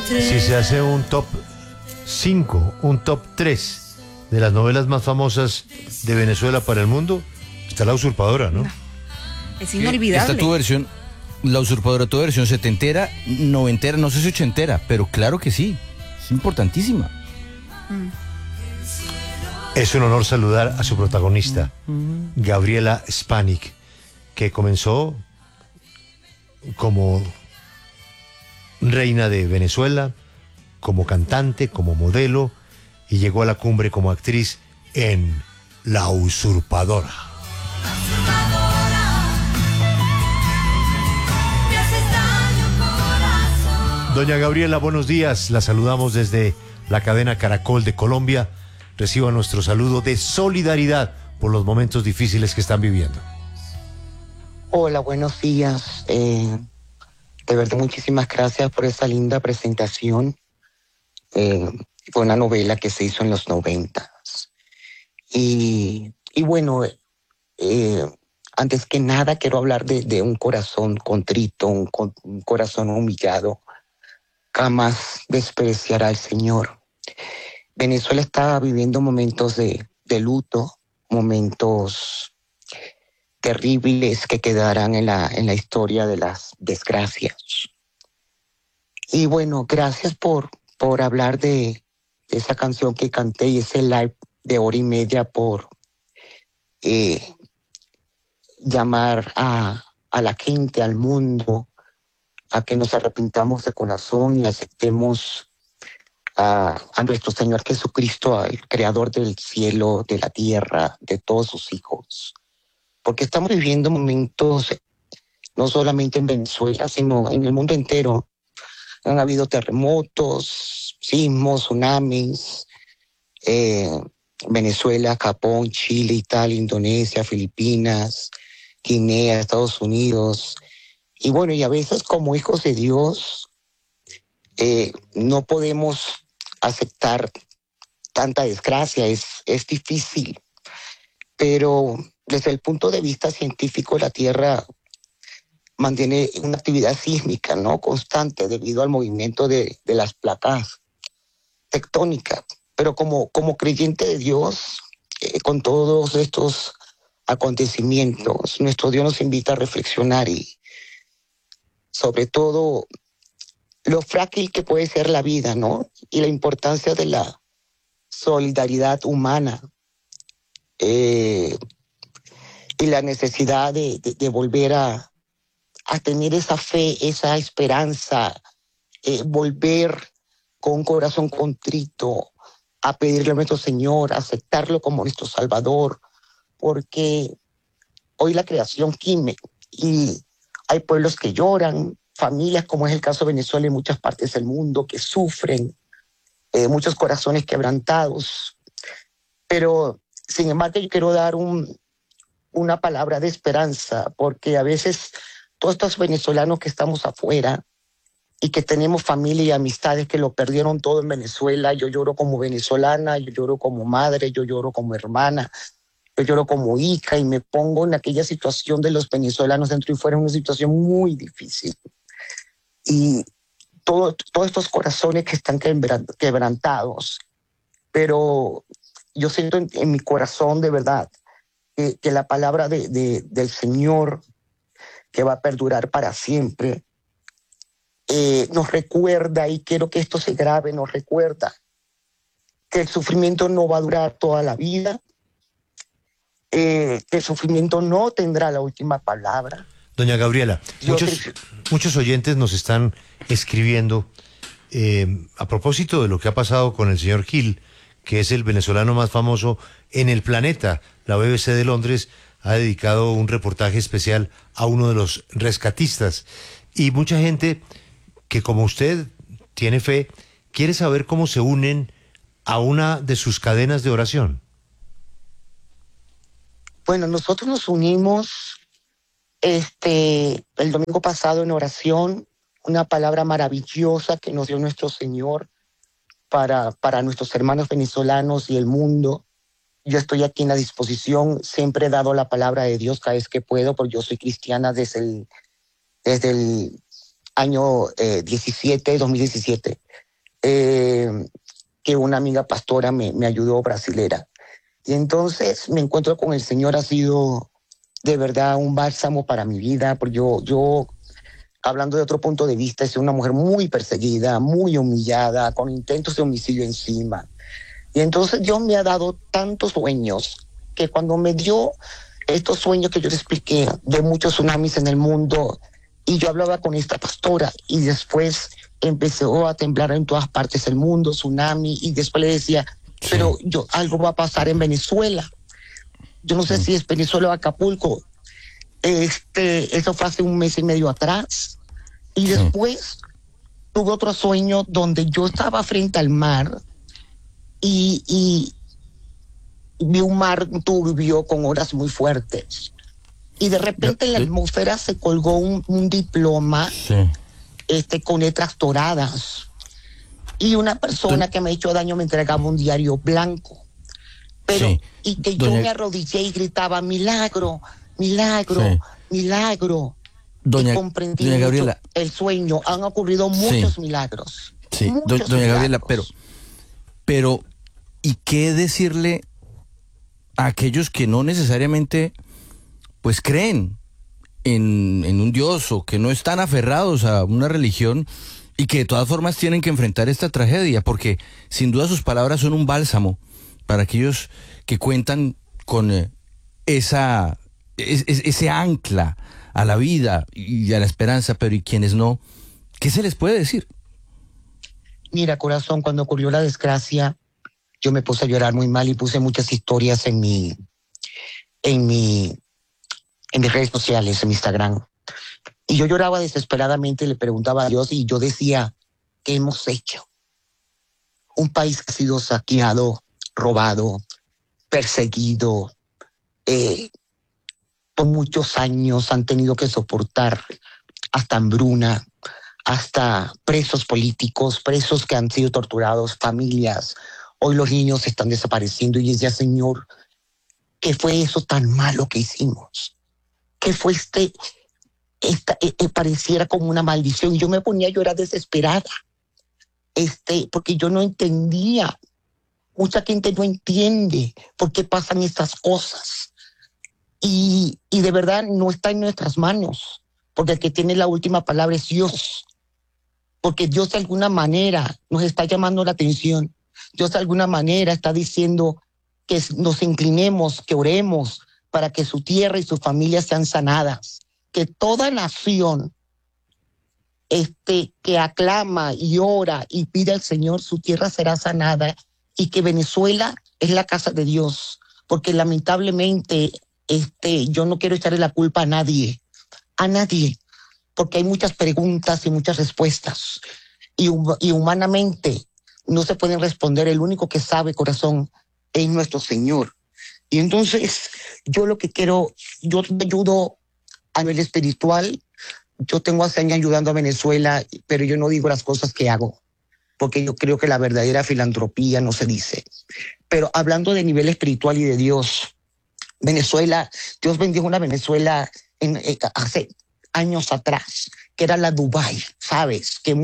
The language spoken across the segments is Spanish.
Si se hace un top 5, un top 3 de las novelas más famosas de Venezuela para el mundo, está La Usurpadora, ¿no? Es inolvidable. Está tu versión, La Usurpadora, tu versión setentera, noventera, no sé si ochentera, pero claro que sí, es importantísima. Es un honor saludar a su protagonista, Gabriela Spanik, que comenzó como reina de Venezuela, como cantante, como modelo, y llegó a la cumbre como actriz en La Usurpadora. Doña Gabriela, buenos días. La saludamos desde la cadena Caracol de Colombia. Reciba nuestro saludo de solidaridad por los momentos difíciles que están viviendo. Hola, buenos días. De verdad, muchísimas gracias por esa linda presentación. Fue una novela que se hizo en los 90. Y bueno, antes que nada quiero hablar de un corazón contrito, un corazón humillado. Jamás despreciará al Señor. Venezuela está viviendo momentos de luto, momentos terribles que quedarán en la historia de las desgracias. Y bueno, gracias por hablar de esa canción que canté y ese live de 1:30 por llamar a la gente, al mundo, a que nos arrepintamos de corazón y aceptemos a nuestro Señor Jesucristo, al Creador del cielo, de la tierra, de todos sus hijos. Porque estamos viviendo momentos, no solamente en Venezuela, sino en el mundo entero. Han habido terremotos, sismos, tsunamis, Venezuela, Japón, Chile, Italia, Indonesia, Filipinas, Guinea, Estados Unidos. Y bueno, y a veces como hijos de Dios no podemos aceptar tanta desgracia, es difícil. Pero desde el punto de vista científico, la Tierra mantiene una actividad sísmica, ¿no?, constante debido al movimiento de las placas tectónicas. Pero como creyente de Dios, con todos estos acontecimientos, nuestro Dios nos invita a reflexionar y sobre todo lo frágil que puede ser la vida, ¿no? Y la importancia de la solidaridad humana y la necesidad de volver a tener esa fe, esa esperanza, volver con un corazón contrito a pedirle a nuestro Señor, a aceptarlo como nuestro Salvador, porque hoy la creación gime y hay pueblos que lloran, familias, como es el caso de Venezuela y muchas partes del mundo, que sufren, muchos corazones quebrantados. Pero, sin embargo, yo quiero dar una palabra de esperanza, porque a veces todos estos venezolanos que estamos afuera y que tenemos familia y amistades que lo perdieron todo en Venezuela, yo lloro como venezolana, yo lloro como madre, yo lloro como hermana, yo lloro como hija y me pongo en aquella situación de los venezolanos dentro y fuera, una situación muy difícil. Y todos estos corazones que están quebrantados, pero yo siento en mi corazón de verdad que la palabra del Señor, que va a perdurar para siempre, nos recuerda, y quiero que esto se grabe, nos recuerda que el sufrimiento no va a durar toda la vida, que el sufrimiento no tendrá la última palabra. Doña Gabriela, muchos oyentes nos están escribiendo a propósito de lo que ha pasado con el señor Gil, que es el venezolano más famoso en el planeta. La BBC de Londres ha dedicado un reportaje especial a uno de los rescatistas. Y mucha gente que, como usted, tiene fe, quiere saber cómo se unen a una de sus cadenas de oración. Bueno, nosotros nos unimos el domingo pasado en oración, una palabra maravillosa que nos dio nuestro Señor para nuestros hermanos venezolanos y el mundo. Yo estoy aquí en la disposición, siempre he dado la palabra de Dios cada vez que puedo, porque yo soy cristiana desde el año 2017, que una amiga pastora me ayudó, brasilera. Y entonces me encuentro con el Señor, ha sido de verdad un bálsamo para mi vida, porque yo hablando de otro punto de vista, soy una mujer muy perseguida, muy humillada, con intentos de homicidio encima. Y entonces Dios me ha dado tantos sueños, que cuando me dio estos sueños que yo le expliqué, de muchos tsunamis en el mundo, y yo hablaba con esta pastora, y después empezó a temblar en todas partes del mundo, tsunami, y después le decía, pero algo va a pasar en Venezuela. Yo no sé si es Venezuela o Acapulco. Eso fue hace 1 mes y medio atrás. Y después tuve otro sueño donde yo estaba frente al mar y vi un mar turbio con olas muy fuertes. Y de repente en la atmósfera se colgó un diploma con letras doradas. Y una persona que me ha hecho daño me entregaba un diario blanco. Pero, y que yo me arrodillé y gritaba, milagro, milagro, milagro. Y comprendí doña Gabriela, el sueño. Han ocurrido muchos milagros. Sí, muchos doña Gabriela, milagros. pero, ¿y qué decirle a aquellos que no necesariamente, pues, creen en un Dios o que no están aferrados a una religión y que de todas formas tienen que enfrentar esta tragedia? Porque sin duda sus palabras son un bálsamo para aquellos que cuentan con ese ancla a la vida y a la esperanza, pero ¿y quienes no? ¿Qué se les puede decir? Mira, corazón, cuando ocurrió la desgracia, yo me puse a llorar muy mal y puse muchas historias en mis redes sociales, en mi Instagram. Y yo lloraba desesperadamente y le preguntaba a Dios, y yo decía, ¿qué hemos hecho? Un país que ha sido saqueado, robado, perseguido, por muchos años han tenido que soportar hasta hambruna, hasta presos políticos, presos que han sido torturados, familias. Hoy los niños están desapareciendo y decía, Señor, ¿qué fue eso tan malo que hicimos? ¿Qué fue pareciera como una maldición? Y yo me ponía a llorar desesperada, porque yo no entendía. Mucha gente no entiende por qué pasan estas cosas. Y de verdad no está en nuestras manos, porque el que tiene la última palabra es Dios. Porque Dios de alguna manera nos está llamando la atención. Dios de alguna manera está diciendo que nos inclinemos, que oremos para que su tierra y sus familias sean sanadas. Que toda nación que aclama y ora y pide al Señor, su tierra será sanada, y que Venezuela es la casa de Dios, porque lamentablemente yo no quiero echarle la culpa a nadie, porque hay muchas preguntas y muchas respuestas, y humanamente no se pueden responder. El único que sabe, corazón, es nuestro Señor. Y entonces yo lo que quiero, yo te ayudo a nivel espiritual. Yo tengo hace años ayudando a Venezuela, pero yo no digo las cosas que hago, porque yo creo que la verdadera filantropía no se dice. Pero hablando de nivel espiritual y de Dios, Venezuela, Dios bendijo una Venezuela hace años atrás, que era la Dubái, ¿sabes? Que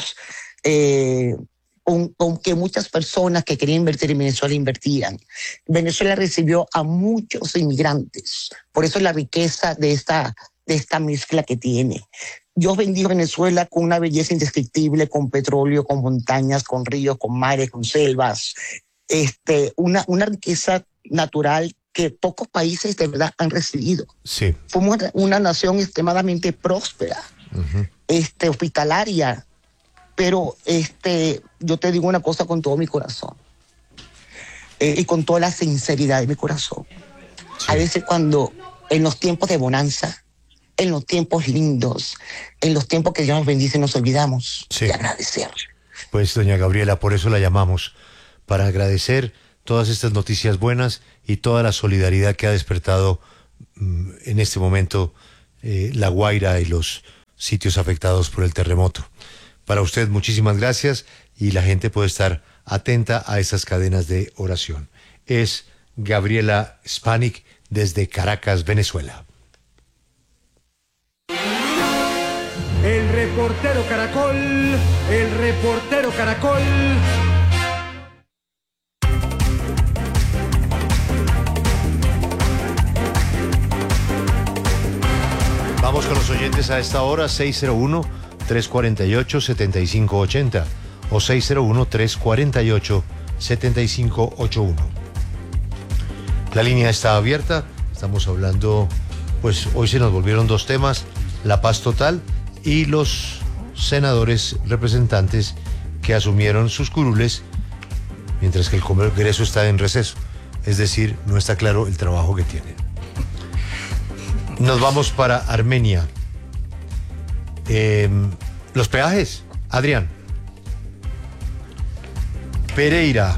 que muchas personas que querían invertir en Venezuela invertían. Venezuela recibió a muchos inmigrantes, por eso la riqueza de esta mezcla que tiene. Dios bendijo Venezuela con una belleza indescriptible, con petróleo, con montañas, con ríos, con mares, con selvas, una riqueza natural que pocos países de verdad han recibido. Sí. Fuimos una nación extremadamente próspera, hospitalaria, pero yo te digo una cosa con todo mi corazón, y con toda la sinceridad de mi corazón. Sí. A veces cuando en los tiempos de bonanza, en los tiempos lindos, en los tiempos que Dios nos bendice, nos olvidamos de agradecer. Pues doña Gabriela, por eso la llamamos, para agradecer todas estas noticias buenas y toda la solidaridad que ha despertado en este momento La Guaira y los sitios afectados por el terremoto. Para usted, muchísimas gracias, y la gente puede estar atenta a esas cadenas de oración. Es Gabriela Spanik desde Caracas, Venezuela. El reportero Caracol, el reportero Caracol. Vamos con los oyentes a esta hora, 601-348-7580 o 601-348-7581. La línea está abierta, estamos hablando, pues hoy se nos volvieron dos temas, la paz total y los senadores representantes que asumieron sus curules mientras que el Congreso está en receso, es decir, no está claro el trabajo que tienen. Nos vamos para Armenia. Los peajes, Adrián. Pereira.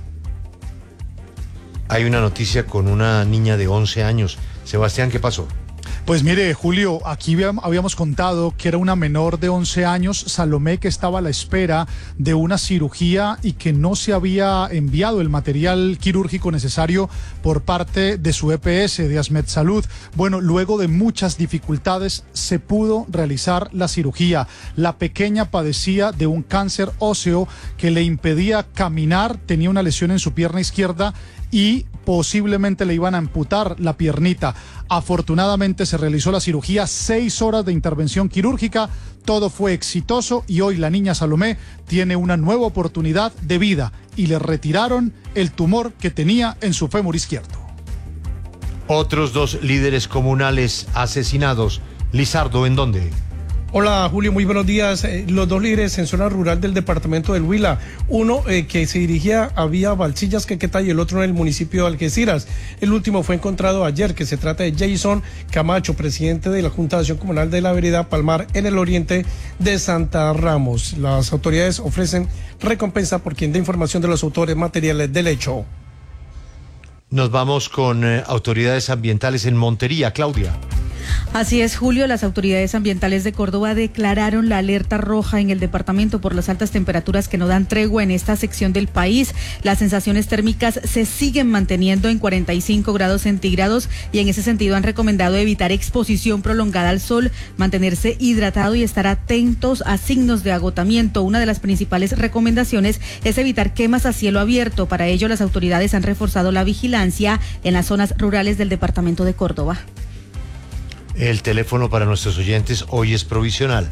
Hay una noticia con una niña de 11 años. Sebastián, ¿qué pasó? Pues mire, Julio, aquí habíamos contado que era una menor de 11 años, Salomé, que estaba a la espera de una cirugía y que no se había enviado el material quirúrgico necesario por parte de su EPS, de Asmed Salud. Bueno, luego de muchas dificultades se pudo realizar la cirugía. La pequeña padecía de un cáncer óseo que le impedía caminar, tenía una lesión en su pierna izquierda y posiblemente le iban a amputar la piernita. Afortunadamente se realizó la cirugía, 6 horas de intervención quirúrgica, todo fue exitoso y hoy la niña Salomé tiene una nueva oportunidad de vida y le retiraron el tumor que tenía en su fémur izquierdo. Otros dos líderes comunales asesinados. Lizardo, ¿en dónde? Hola Julio, muy buenos días. Los dos líderes en zona rural del departamento del Huila, uno que se dirigía a vía Balsillas, Quequeta, y el otro en el municipio de Algeciras. El último fue encontrado ayer, que se trata de Jason Camacho, presidente de la Junta de Acción Comunal de la vereda Palmar, en el oriente de Santa Ramos. Las autoridades ofrecen recompensa por quien dé información de los autores materiales del hecho. Nos vamos con autoridades ambientales en Montería. Claudia. Así es, Julio, las autoridades ambientales de Córdoba declararon la alerta roja en el departamento por las altas temperaturas que no dan tregua en esta sección del país. Las sensaciones térmicas se siguen manteniendo en 45 grados centígrados y en ese sentido han recomendado evitar exposición prolongada al sol, mantenerse hidratado y estar atentos a signos de agotamiento. Una de las principales recomendaciones es evitar quemas a cielo abierto. Para ello, las autoridades han reforzado la vigilancia en las zonas rurales del departamento de Córdoba. El teléfono para nuestros oyentes hoy es provisional,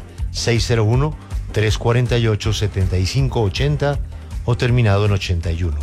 601-348-7580 o terminado en 81.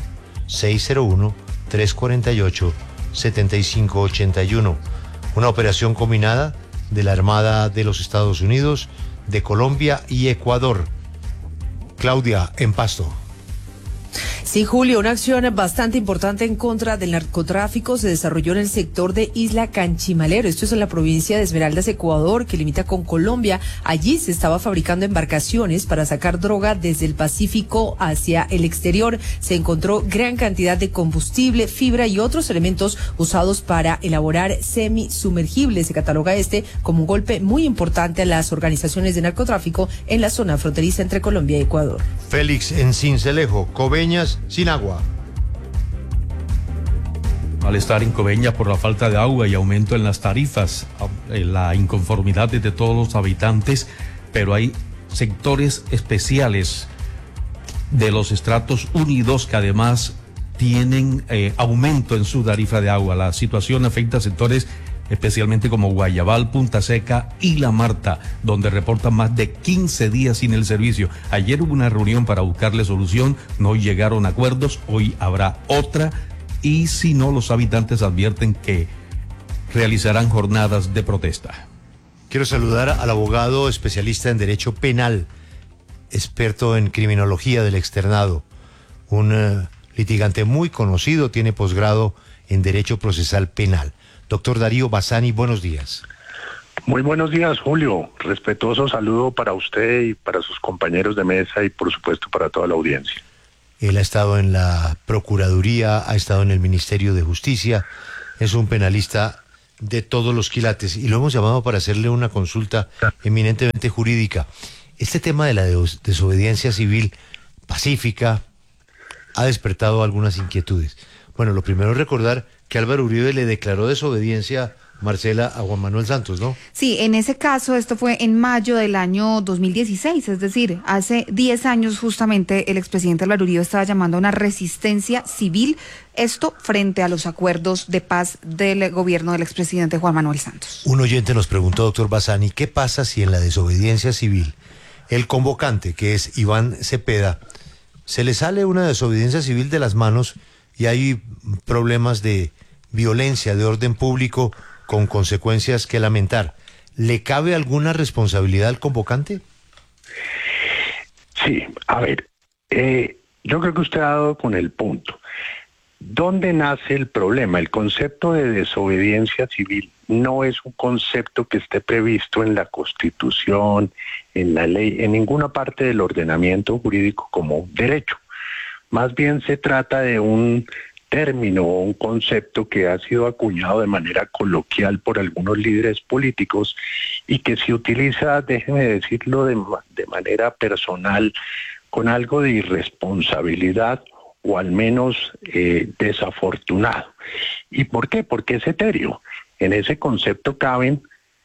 601-348-7581. Una operación combinada de la Armada de los Estados Unidos, de Colombia y Ecuador. Claudia, en Pasto. Sí, Julio, una acción bastante importante en contra del narcotráfico se desarrolló en el sector de Isla Canchimalero. Esto es en la provincia de Esmeraldas, Ecuador, que limita con Colombia. Allí se estaba fabricando embarcaciones para sacar droga desde el Pacífico hacia el exterior. Se encontró gran cantidad de combustible, fibra y otros elementos usados para elaborar semisumergibles. Se cataloga como un golpe muy importante a las organizaciones de narcotráfico en la zona fronteriza entre Colombia y Ecuador. Félix, en Sincelejo, Coveñas, sin agua. Malestar en Coveña por la falta de agua y aumento en las tarifas, la inconformidad de todos los habitantes, pero hay sectores especiales de los estratos 1 y 2 que además tienen aumento en su tarifa de agua. La situación afecta a sectores especialmente como Guayabal, Punta Seca y La Marta, donde reportan más de 15 días sin el servicio. Ayer hubo una reunión para buscarle solución, no llegaron a acuerdos, hoy habrá otra, y si no, los habitantes advierten que realizarán jornadas de protesta. Quiero saludar al abogado especialista en Derecho Penal, experto en criminología del externado, un litigante muy conocido, tiene posgrado en Derecho Procesal Penal. Doctor Darío Bassani, buenos días. Muy buenos días, Julio. Respetuoso saludo para usted y para sus compañeros de mesa y por supuesto para toda la audiencia. Él ha estado en la Procuraduría, ha estado en el Ministerio de Justicia, es un penalista de todos los quilates y lo hemos llamado para hacerle una consulta eminentemente jurídica. Este tema de la desobediencia civil pacífica ha despertado algunas inquietudes. Bueno, lo primero es recordar que Álvaro Uribe le declaró desobediencia Marcela, a Juan Manuel Santos, ¿no? Sí, en ese caso esto fue en mayo del año 2016, es decir, hace 10 años justamente el expresidente Álvaro Uribe estaba llamando a una resistencia civil, esto frente a los acuerdos de paz del gobierno del expresidente Juan Manuel Santos. Un oyente nos preguntó, doctor Bassani, ¿qué pasa si en la desobediencia civil el convocante, que es Iván Cepeda, se le sale una desobediencia civil de las manos y hay problemas de violencia de orden público con consecuencias que lamentar? ¿Le cabe alguna responsabilidad al convocante? Sí, a ver, yo creo que usted ha dado con el punto. ¿Dónde nace el problema? El concepto de desobediencia civil no es un concepto que esté previsto en la Constitución, en la ley, en ninguna parte del ordenamiento jurídico como un derecho. Más bien se trata de un término o un concepto que ha sido acuñado de manera coloquial por algunos líderes políticos y que se utiliza, déjeme decirlo, de manera personal, con algo de irresponsabilidad o al menos desafortunado. ¿Y por qué? Porque es etéreo. En ese concepto caben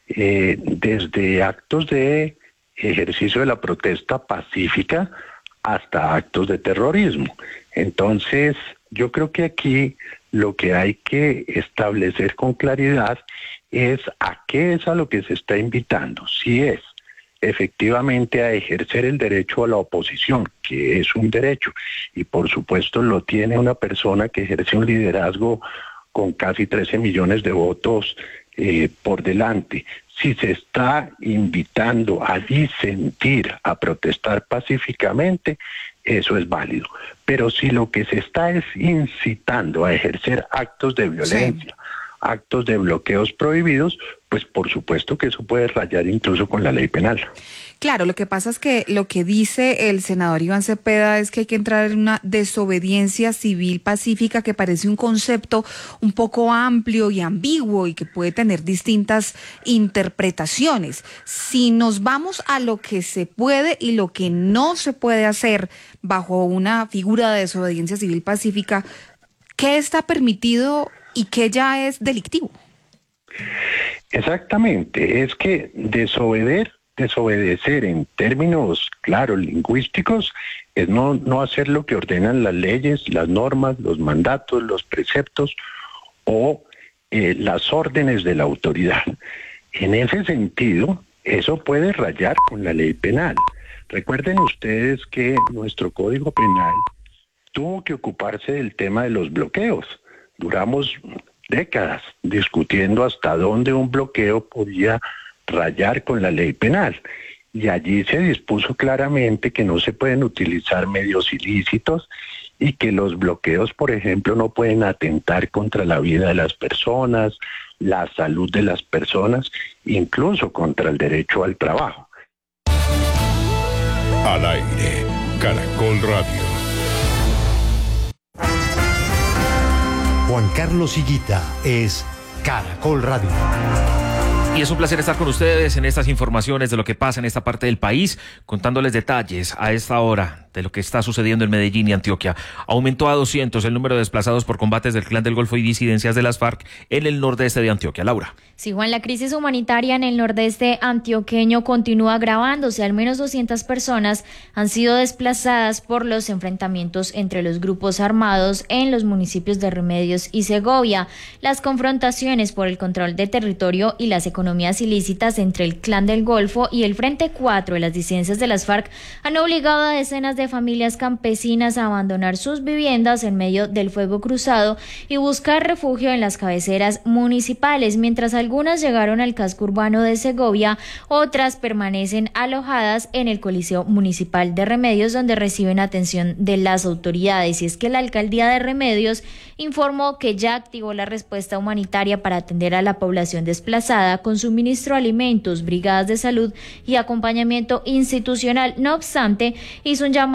desde actos de ejercicio de la protesta pacífica hasta actos de terrorismo. Entonces, yo creo que aquí lo que hay que establecer con claridad es a qué es a lo que se está invitando. Si es efectivamente a ejercer el derecho a la oposición, que es un derecho, y por supuesto lo tiene una persona que ejerce un liderazgo con casi 13 millones de votos por delante. Si se está invitando a disentir, a protestar pacíficamente, eso es válido. Pero si lo que se está es incitando a ejercer actos de violencia, sí, actos de bloqueos prohibidos, pues por supuesto que eso puede rayar incluso con la ley penal. Claro, lo que pasa es que lo que dice el senador Iván Cepeda es que hay que entrar en una desobediencia civil pacífica, que parece un concepto un poco amplio y ambiguo y que puede tener distintas interpretaciones. Si nos vamos a lo que se puede y lo que no se puede hacer bajo una figura de desobediencia civil pacífica, ¿qué está permitido y qué ya es delictivo? Exactamente, es que desobedecer en términos claros, lingüísticos, es no hacer lo que ordenan las leyes, las normas, los mandatos, los preceptos o las órdenes de la autoridad. En ese sentido, eso puede rayar con la ley penal. Recuerden ustedes que nuestro Código Penal tuvo que ocuparse del tema de los bloqueos. Duramos décadas discutiendo hasta dónde un bloqueo podía rayar con la ley penal. Y allí se dispuso claramente que no se pueden utilizar medios ilícitos y que los bloqueos, por ejemplo, no pueden atentar contra la vida de las personas, la salud de las personas, incluso contra el derecho al trabajo. Al aire, Caracol Radio. Juan Carlos Higuita es Caracol Radio. Y es un placer estar con ustedes en estas informaciones de lo que pasa en esta parte del país, contándoles detalles a esta hora de lo que está sucediendo en Medellín y Antioquia. Aumentó a 200 el número de desplazados por combates del Clan del Golfo y disidencias de las FARC en el nordeste de Antioquia. Laura. Sí, Juan, la crisis humanitaria en el nordeste antioqueño continúa agravándose. Al menos 200 personas han sido desplazadas por los enfrentamientos entre los grupos armados en los municipios de Remedios y Segovia. Las confrontaciones por el control de territorio y las economías ilícitas entre el Clan del Golfo y el Frente 4 de las disidencias de las FARC han obligado a decenas de familias campesinas a abandonar sus viviendas en medio del fuego cruzado y buscar refugio en las cabeceras municipales. Mientras algunas llegaron al casco urbano de Segovia, otras permanecen alojadas en el Coliseo Municipal de Remedios, donde reciben atención de las autoridades. Y es que la alcaldía de Remedios informó que ya activó la respuesta humanitaria para atender a la población desplazada con suministro de alimentos, brigadas de salud y acompañamiento institucional. No obstante, hizo un llamado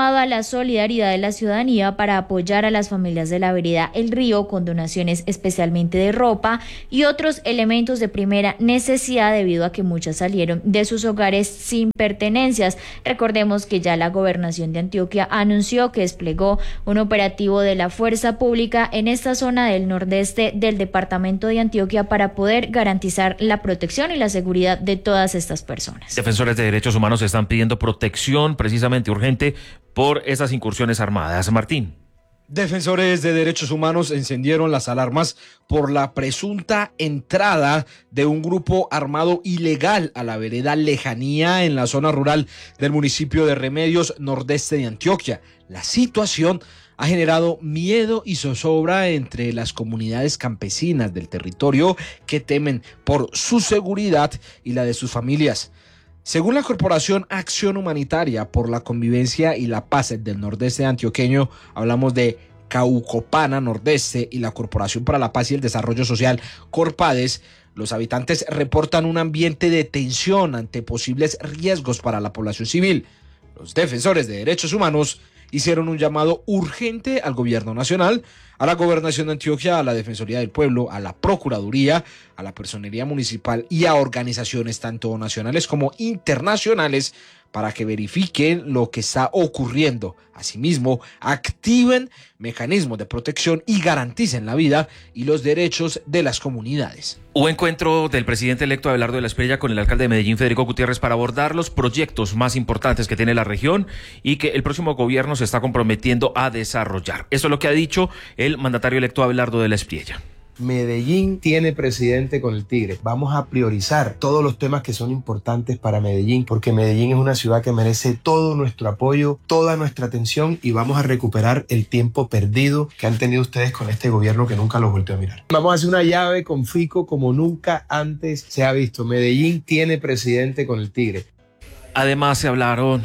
llamado a la solidaridad de la ciudadanía para apoyar a las familias de la vereda El Río con donaciones especialmente de ropa y otros elementos de primera necesidad debido a que muchas salieron de sus hogares sin pertenencias. Recordemos que ya la gobernación de Antioquia anunció que desplegó un operativo de la fuerza pública en esta zona del nordeste del departamento de Antioquia para poder garantizar la protección y la seguridad de todas estas personas. Defensores de derechos humanos están pidiendo protección precisamente urgente por esas incursiones armadas. Martín. Defensores de derechos humanos encendieron las alarmas por la presunta entrada de un grupo armado ilegal a la vereda Lejanía en la zona rural del municipio de Remedios, nordeste de Antioquia. La situación ha generado miedo y zozobra entre las comunidades campesinas del territorio que temen por su seguridad y la de sus familias. Según la Corporación Acción Humanitaria por la Convivencia y la Paz del Nordeste Antioqueño, hablamos de Caucopana Nordeste y la Corporación para la Paz y el Desarrollo Social, Corpades, los habitantes reportan un ambiente de tensión ante posibles riesgos para la población civil. Los defensores de derechos humanos hicieron un llamado urgente al gobierno nacional, a la gobernación de Antioquia, a la Defensoría del Pueblo, a la Procuraduría, a la Personería Municipal y a organizaciones tanto nacionales como internacionales para que verifiquen lo que está ocurriendo. Asimismo, activen mecanismos de protección y garanticen la vida y los derechos de las comunidades. Hubo encuentro del presidente electo Abelardo de la Espriella con el alcalde de Medellín, Federico Gutiérrez, para abordar los proyectos más importantes que tiene la región y que el próximo gobierno se está comprometiendo a desarrollar. Eso es lo que ha dicho el mandatario electo Abelardo de la Espriella. Medellín tiene presidente con el Tigre. Vamos a priorizar todos los temas que son importantes para Medellín, porque Medellín es una ciudad que merece todo nuestro apoyo, toda nuestra atención, y vamos a recuperar el tiempo perdido que han tenido ustedes con este gobierno que nunca los volteó a mirar. Vamos a hacer una llave con Fico como nunca antes se ha visto. Medellín tiene presidente con el Tigre. Además se hablaron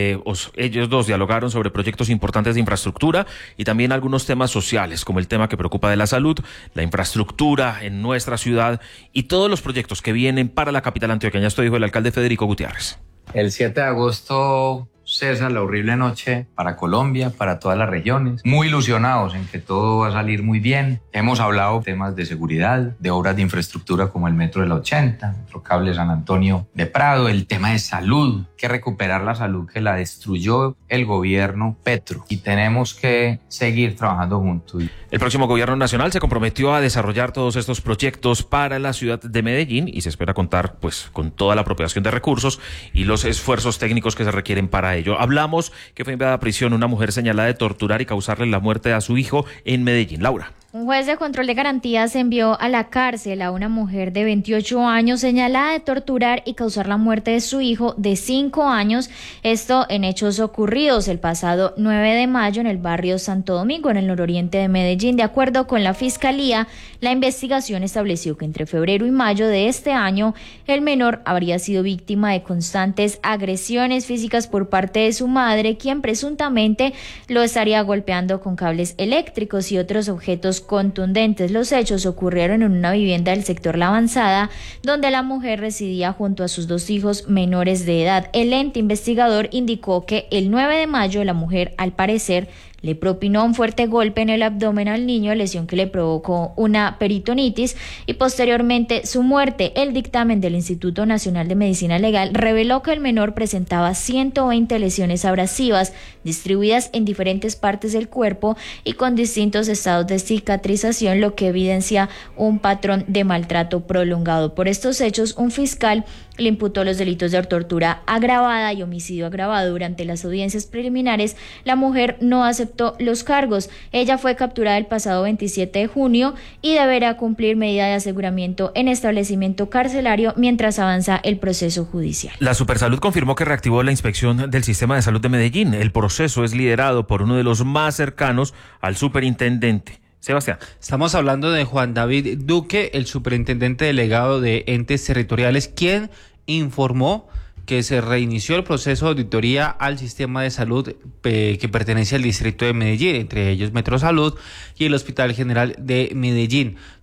ellos dos dialogaron sobre proyectos importantes de infraestructura y también algunos temas sociales, como el tema que preocupa de la salud, la infraestructura en nuestra ciudad y todos los proyectos que vienen para la capital antioqueña. Esto dijo el alcalde Federico Gutiérrez. El 7 de agosto cesa la horrible noche para Colombia, para todas las regiones. Muy ilusionados en que todo va a salir muy bien. Hemos hablado de temas de seguridad, de obras de infraestructura como el metro de la 80, otro cable San Antonio de Prado, el tema de salud, que recuperar la salud que la destruyó el gobierno Petro y tenemos que seguir trabajando juntos. El próximo gobierno nacional se comprometió a desarrollar todos estos proyectos para la ciudad de Medellín y se espera contar con toda la apropiación de recursos y los esfuerzos técnicos que se requieren para ello. Hablamos que fue enviada a prisión una mujer señalada de torturar y causarle la muerte a su hijo en Medellín. Laura. Un juez de control de garantías envió a la cárcel a una mujer de 28 años señalada de torturar y causar la muerte de su hijo de 5 años. Esto en hechos ocurridos el pasado 9 de mayo en el barrio Santo Domingo, en el nororiente de Medellín. De acuerdo con la Fiscalía, la investigación estableció que entre febrero y mayo de este año, el menor habría sido víctima de constantes agresiones físicas por parte de su madre, quien presuntamente lo estaría golpeando con cables eléctricos y otros objetos contundentes. Los hechos ocurrieron en una vivienda del sector La Avanzada, donde la mujer residía junto a sus 2 hijos menores de edad. El ente investigador indicó que el 9 de mayo la mujer, al parecer, le propinó un fuerte golpe en el abdomen al niño, lesión que le provocó una peritonitis y posteriormente su muerte. El dictamen del Instituto Nacional de Medicina Legal reveló que el menor presentaba 120 lesiones abrasivas distribuidas en diferentes partes del cuerpo y con distintos estados de cicatrización, lo que evidencia un patrón de maltrato prolongado. Por estos hechos, un fiscal le imputó los delitos de tortura agravada y homicidio agravado. Durante las audiencias preliminares, la mujer no aceptó los cargos. Ella fue capturada el pasado 27 de junio y deberá cumplir medida de aseguramiento en establecimiento carcelario mientras avanza el proceso judicial. La Supersalud confirmó que reactivó la inspección del sistema de salud de Medellín. El proceso es liderado por uno de los más cercanos al superintendente. Sebastián. Estamos hablando de Juan David Duque, el superintendente delegado de entes territoriales, quien informó que se reinició el proceso de auditoría al sistema de salud que pertenece al distrito de Medellín, entre ellos Metrosalud y el Hospital General de Medellín.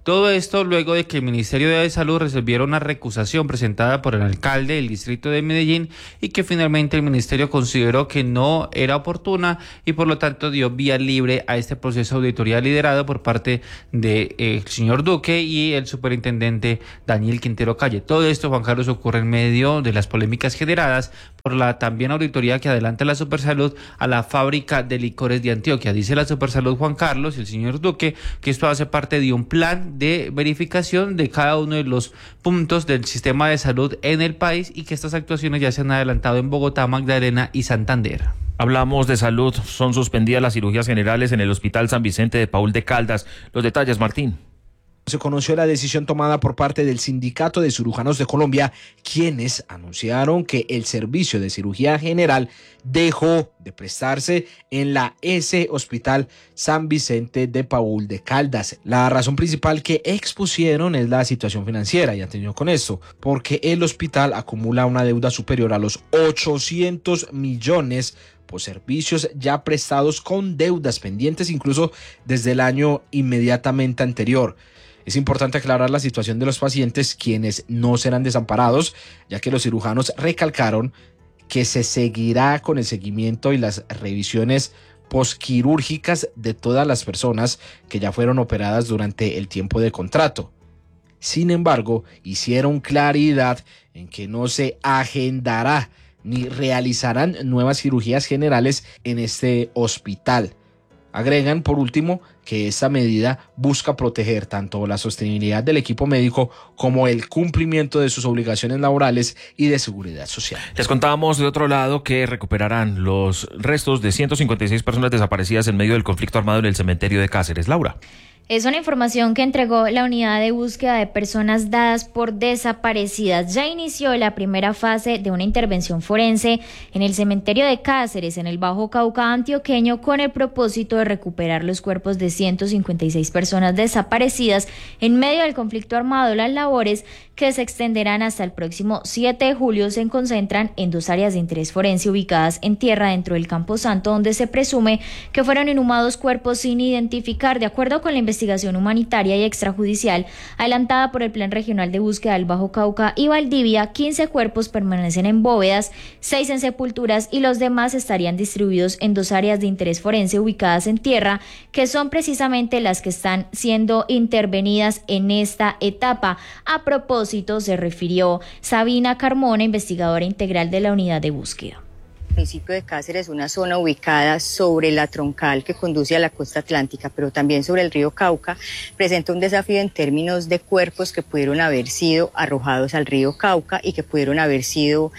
Todo esto luego de que el Ministerio de Salud resolviera una recusación presentada por el alcalde del distrito de Medellín y que finalmente el ministerio consideró que no era oportuna y por lo tanto dio vía libre a este proceso de auditoría liderado por parte del señor Duque y el superintendente Daniel Quintero Calle. Todo esto, Juan Carlos, ocurre en medio de las polémicas generadas por la también auditoría que adelanta la Supersalud a la fábrica de licores de Antioquia. Dice la Supersalud, Juan Carlos, y el señor Duque, que esto hace parte de un plan de verificación de cada uno de los puntos del sistema de salud en el país y que estas actuaciones ya se han adelantado en Bogotá, Magdalena y Santander. Hablamos de salud. Son suspendidas las cirugías generales en el Hospital San Vicente de Paúl de Caldas. Los detalles, Martín. Se conoció la decisión tomada por parte del Sindicato de Cirujanos de Colombia, quienes anunciaron que el servicio de cirugía general dejó de prestarse en la S Hospital San Vicente de Paúl de Caldas. La razón principal que expusieron es la situación financiera, y atención con esto, porque el hospital acumula una deuda superior a los 800 millones por servicios ya prestados con deudas pendientes incluso desde el año inmediatamente anterior. Es importante aclarar la situación de los pacientes, quienes no serán desamparados, ya que los cirujanos recalcaron que se seguirá con el seguimiento y las revisiones posquirúrgicas de todas las personas que ya fueron operadas durante el tiempo de contrato. Sin embargo, hicieron claridad en que no se agendará ni realizarán nuevas cirugías generales en este hospital. Agregan, por último, que esta medida busca proteger tanto la sostenibilidad del equipo médico como el cumplimiento de sus obligaciones laborales y de seguridad social. Les contábamos de otro lado que recuperarán los restos de 156 personas desaparecidas en medio del conflicto armado en el cementerio de Cáceres. Laura. Es una información que entregó la unidad de búsqueda de personas dadas por desaparecidas. Ya inició la primera fase de una intervención forense en el cementerio de Cáceres, en el Bajo Cauca antioqueño, con el propósito de recuperar los cuerpos de 156 personas desaparecidas en medio del conflicto armado. Las labores, que se extenderán hasta el próximo 7 de julio, se concentran en 2 áreas de interés forense ubicadas en tierra dentro del Campo Santo, donde se presume que fueron inhumados cuerpos sin identificar. De acuerdo con la investigación humanitaria y extrajudicial adelantada por el Plan Regional de Búsqueda del Bajo Cauca y Valdivia, 15 cuerpos permanecen en bóvedas, 6 en sepulturas y los demás estarían distribuidos en 2 áreas de interés forense ubicadas en tierra, que son precisamente las que están siendo intervenidas en esta etapa. A propósito, se refirió Sabina Carmona, investigadora integral de la unidad de búsqueda. El municipio de Cáceres es una zona ubicada sobre la troncal que conduce a la costa atlántica, pero también sobre el río Cauca. Presenta un desafío en términos de cuerpos que pudieron haber sido arrojados al río Cauca y que pudieron haber sido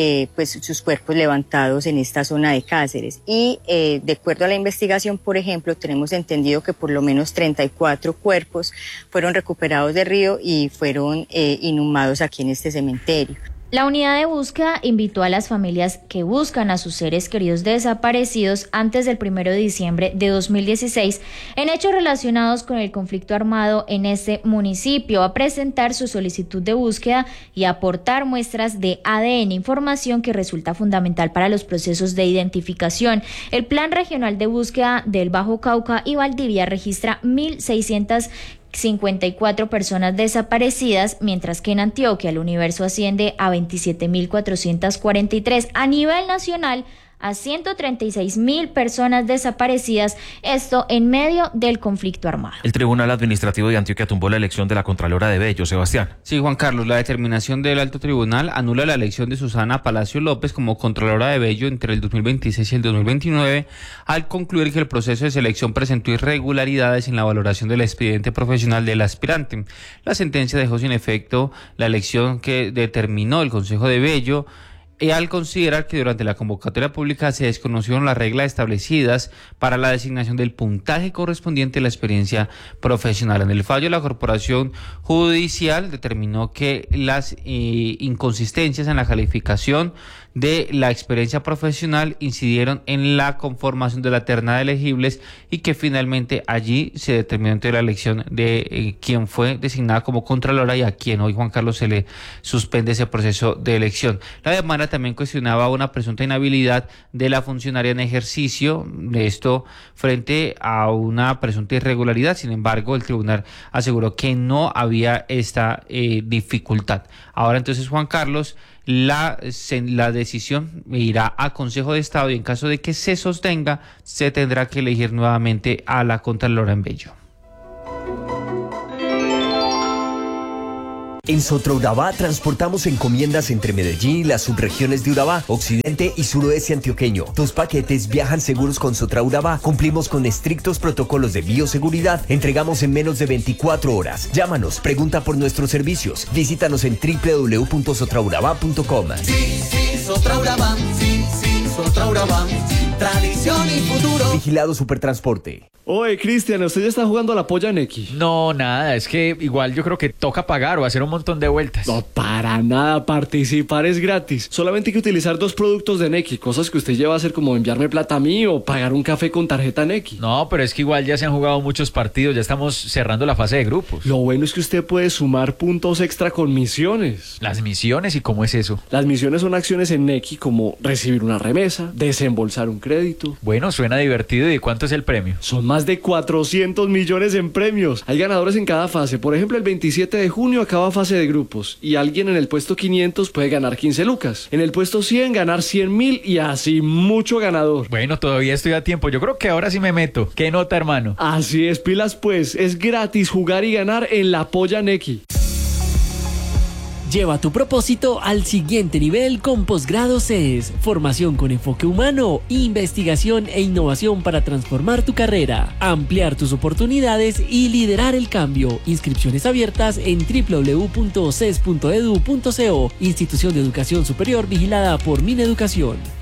sus cuerpos levantados en esta zona de Cáceres. Y de acuerdo a la investigación, por ejemplo, tenemos entendido que por lo menos 34 cuerpos fueron recuperados del río y fueron inhumados aquí en este cementerio. La unidad de búsqueda invitó a las familias que buscan a sus seres queridos desaparecidos antes del 1 de diciembre de 2016 en hechos relacionados con el conflicto armado en este municipio a presentar su solicitud de búsqueda y aportar muestras de ADN, información que resulta fundamental para los procesos de identificación. El Plan Regional de Búsqueda del Bajo Cauca y Valdivia registra 1.654 personas desaparecidas, mientras que en Antioquia el universo asciende a 27.443. A nivel nacional, a 136.000 personas desaparecidas, esto en medio del conflicto armado. El Tribunal Administrativo de Antioquia tumbó la elección de la Contralora de Bello. Sebastián. Sí, Juan Carlos, la determinación del Alto Tribunal anula la elección de Susana Palacio López como Contralora de Bello entre el 2026 y el 2029, al concluir que el proceso de selección presentó irregularidades en la valoración del expediente profesional del aspirante. La sentencia dejó sin efecto la elección que determinó el Consejo de Bello, al considerar que durante la convocatoria pública se desconocieron las reglas establecidas para la designación del puntaje correspondiente a la experiencia profesional. En el fallo, la Corporación Judicial determinó que las inconsistencias en la calificación de la experiencia profesional incidieron en la conformación de la terna de elegibles y que finalmente allí se determinó entre la elección de quien fue designada como contralora y a quien hoy Juan Carlos se le suspende ese proceso de elección. La demanda también cuestionaba una presunta inhabilidad de la funcionaria en ejercicio, de esto frente a una presunta irregularidad. Sin embargo, el tribunal aseguró que no había esta dificultad. Ahora entonces, Juan Carlos, la decisión irá a Consejo de Estado y en caso de que se sostenga, se tendrá que elegir nuevamente a la contralora en Bello. En Sotraurabá transportamos encomiendas entre Medellín y las subregiones de Urabá, occidente y suroeste antioqueño. Tus paquetes viajan seguros con Sotraurabá. Cumplimos con estrictos protocolos de bioseguridad. Entregamos en menos de 24 horas. Llámanos, pregunta por nuestros servicios. Visítanos en www.sotraurabá.com. Sí, Sotraurabá, sí, Sotraurabá. Tradición y futuro. Vigilado Supertransporte. Oye, Cristian, ¿usted ya está jugando a la polla Nequi? No, nada, es que igual yo creo que toca pagar o hacer un montón de vueltas. No, para nada, participar es gratis. Solamente hay que utilizar 2 productos de Nequi, cosas que usted lleva a hacer como enviarme plata a mí o pagar un café con tarjeta Nequi. No, pero es que igual ya se han jugado muchos partidos, ya estamos cerrando la fase de grupos. Lo bueno es que usted puede sumar puntos extra con misiones. ¿Las misiones? ¿Y cómo es eso? Las misiones son acciones en Nequi como recibir una remesa, desembolsar un crédito. Bueno, suena divertido. ¿Y cuánto es el premio? Son más de 400 millones en premios. Hay ganadores en cada fase. Por ejemplo, el 27 de junio acaba fase de grupos y alguien en el puesto 500 puede ganar 15 lucas. En el puesto 100 ganar 100.000 y así mucho ganador. Bueno, todavía estoy a tiempo. Yo creo que ahora sí me meto. ¿Qué nota, hermano? Así es, pilas pues. Es gratis jugar y ganar en la polla Nequi. Lleva tu propósito al siguiente nivel con Posgrado CES. Formación con enfoque humano, investigación e innovación para transformar tu carrera, ampliar tus oportunidades y liderar el cambio. Inscripciones abiertas en www.ces.edu.co. Institución de Educación Superior vigilada por Mineducación.